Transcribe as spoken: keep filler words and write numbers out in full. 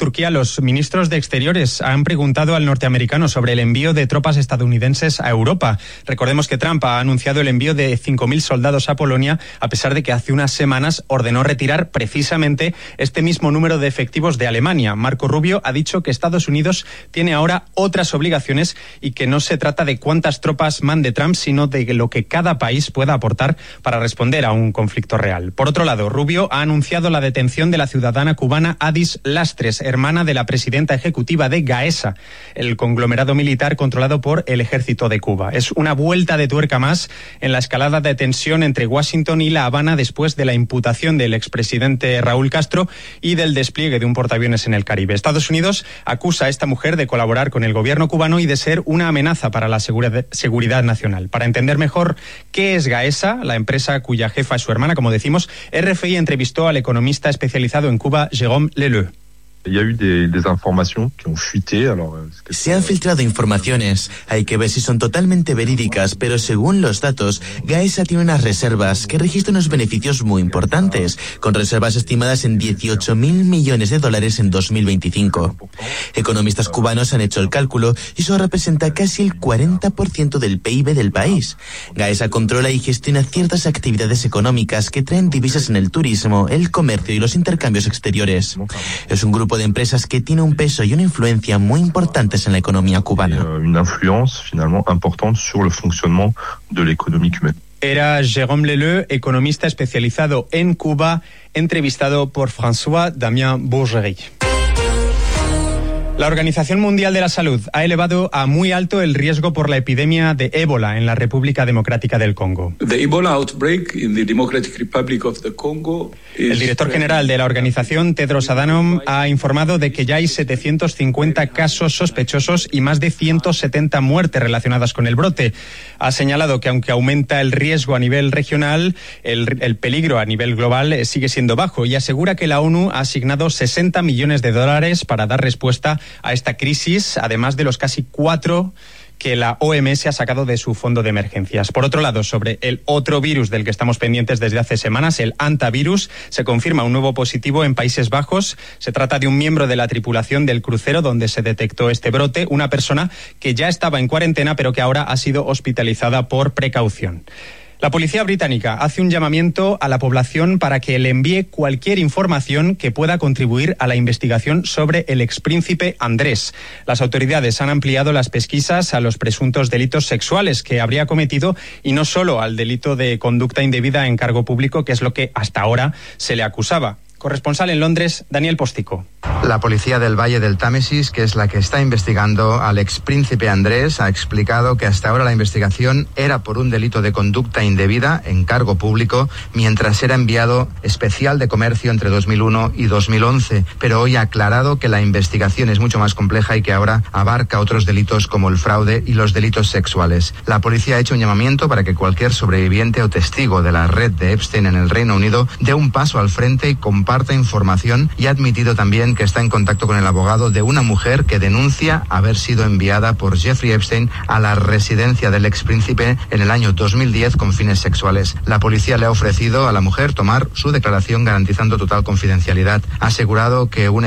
Turquía, los ministros de Exteriores han preguntado al norteamericano sobre el envío de tropas estadounidenses a Europa. Recordemos que Trump ha anunciado el envío de cinco mil soldados a Polonia, a pesar de que hace unas semanas ordenó retirar precisamente este mismo número de efectivos de Alemania. Marco Rubio ha dicho que Estados Unidos tiene ahora otras obligaciones y que no se trata de cuántas tropas mande Trump, sino de lo que cada país pueda aportar para responder a un conflicto real. Por otro lado, Rubio ha anunciado la detención de la ciudadana cubana Adis Lastres, hermana de la presidenta ejecutiva de Gaesa, el conglomerado militar controlado por el ejército de Cuba. Es una vuelta de tuerca más en la escalada de tensión entre Washington y La Habana después de la imputación del expresidente Raúl Castro y del despliegue de un portaaviones en el Caribe. Estados Unidos acusa a esta mujer de colaborar con el gobierno cubano y de ser una amenaza para la seguridad nacional. Para entender mejor qué es Gaesa, la empresa cuya jefa es su hermana, como decimos, R F I entrevistó al economista especializado en Cuba, Jérôme Leleu. Se han filtrado informaciones, hay que ver si son totalmente verídicas, pero según los datos, Gaesa tiene unas reservas que registran unos beneficios muy importantes, con reservas estimadas en dieciocho mil millones de dólares en dos mil veinticinco. Economistas cubanos han hecho el cálculo y eso representa casi el cuarenta por ciento del P I B del país. Gaesa controla y gestiona ciertas actividades económicas que traen divisas en el turismo, el comercio y los intercambios exteriores. Es un grupo de empresas que tiene un peso y una influencia muy importantes en la economía cubana. Una influencia finalmente importante sobre el funcionamiento de la economía cubana. Era Jérôme Leleu, economista especializado en Cuba, entrevistado por François Damien Bourgerie. La Organización Mundial de la Salud ha elevado a muy alto el riesgo por la epidemia de ébola en la República Democrática del Congo. The Ebola outbreak in the Democratic Republic of the Congo is... El director general de la organización, Tedros Adhanom, ha informado de que ya hay setecientos cincuenta casos sospechosos y más de ciento setenta muertes relacionadas con el brote. Ha señalado que aunque aumenta el riesgo a nivel regional, el, el peligro a nivel global sigue siendo bajo y asegura que la ONU ha asignado sesenta millones de dólares para dar respuesta a esta crisis, además de los casi cuatro que la O M S ha sacado de su fondo de emergencias. Por otro lado, sobre el otro virus del que estamos pendientes desde hace semanas, el hantavirus, se confirma un nuevo positivo en Países Bajos. Se trata de un miembro de la tripulación del crucero donde se detectó este brote, una persona que ya estaba en cuarentena pero que ahora ha sido hospitalizada por precaución. La policía británica hace un llamamiento a la población para que le envíe cualquier información que pueda contribuir a la investigación sobre el expríncipe Andrés. Las autoridades han ampliado las pesquisas a los presuntos delitos sexuales que habría cometido y no solo al delito de conducta indebida en cargo público, que es lo que hasta ahora se le acusaba. Corresponsal en Londres, Daniel Postico. La policía del Valle del Támesis, que es la que está investigando al expríncipe Andrés, ha explicado que hasta ahora la investigación era por un delito de conducta indebida en cargo público, mientras era enviado especial de comercio entre dos mil uno y dos mil once. Pero hoy ha aclarado que la investigación es mucho más compleja y que ahora abarca otros delitos como el fraude y los delitos sexuales. La policía ha hecho un llamamiento para que cualquier sobreviviente o testigo de la red de Epstein en el Reino Unido dé un paso al frente y comparta Comparta información y ha admitido también que está en contacto con el abogado de una mujer que denuncia haber sido enviada por Jeffrey Epstein a la residencia del expríncipe en el año dos mil diez con fines sexuales. La policía le ha ofrecido a la mujer tomar su declaración garantizando total confidencialidad. Ha asegurado que una